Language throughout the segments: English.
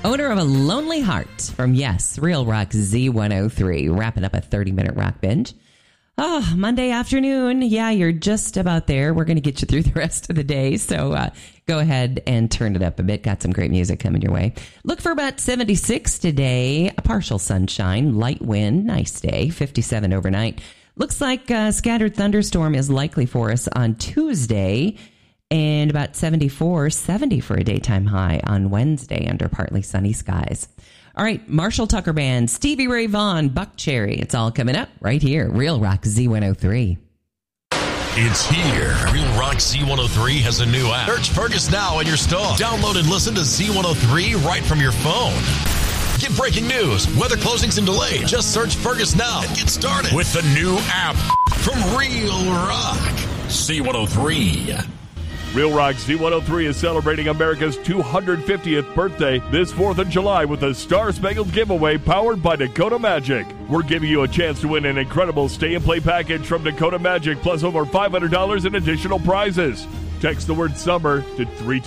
owner of a lonely heart from, yes, Real Rock Z103, wrapping up a 30-minute rock binge. Oh, Monday afternoon. Yeah, you're just about there. We're going to get you through the rest of the day. So go ahead and turn it up a bit. Got some great music coming your way. Look for about 76 today. A partial sunshine, light wind, nice day, 57 overnight. Looks like a scattered thunderstorm is likely for us on Tuesday. And about 74, 70 for a daytime high on Wednesday under partly sunny skies. All right, Marshall Tucker Band, Stevie Ray Vaughan, Buck Cherry. It's all coming up right here. Real Rock Z103. It's here. Real Rock Z103 has a new app. Search Fergus now in your store. Download and listen to Z103 right from your phone. Get breaking news, weather closings and delays. Just search Fergus now and get started with the new app from Real Rock Z103. Real Rock Z103 is celebrating America's 250th birthday this 4th of July with a Star Spangled giveaway powered by Dakota Magic. We're giving you a chance to win an incredible stay-and-play package from Dakota Magic plus over $500 in additional prizes. Text the word SUMMER to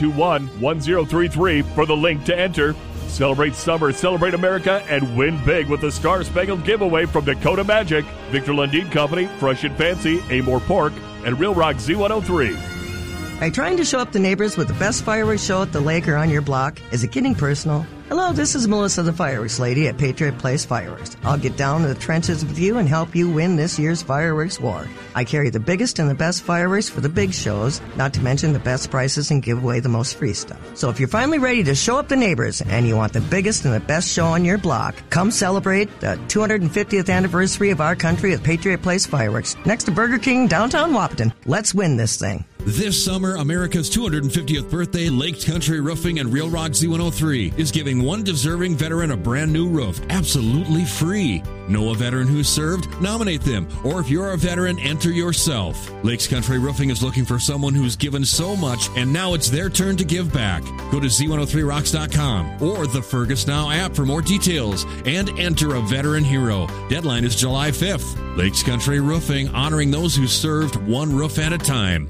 321-1033 for the link to enter. Celebrate summer, celebrate America, and win big with the Star Spangled giveaway from Dakota Magic, Victor Lundin Company, Fresh and Fancy, Amore Pork, and Real Rock Z103. Are you trying to show up the neighbors with the best fireworks show at the lake or on your block? Is it getting personal? Hello, this is Melissa, the fireworks lady at Patriot Place Fireworks. I'll get down to the trenches with you and help you win this year's fireworks war. I carry the biggest and the best fireworks for the big shows, not to mention the best prices and give away the most free stuff. So if you're finally ready to show up the neighbors and you want the biggest and the best show on your block, come celebrate the 250th anniversary of our country at Patriot Place Fireworks, next to Burger King, downtown Wahpeton. Let's win this thing. This summer, America's 250th birthday, Lake Country Roofing and Real Rock Z103 is giving one deserving veteran a brand new roof, absolutely free. Know a veteran who's served? Nominate them. Or if you're a veteran, enter yourself. Lakes Country Roofing is looking for someone who's given so much, and now it's their turn to give back. Go to Z103rocks.com or the Fergus Now app for more details and enter a veteran hero. Deadline is July 5th. Lakes Country Roofing, honoring those who served one roof at a time.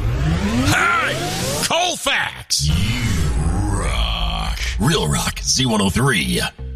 Hi! Colfax! You rock. Real Rock Z103.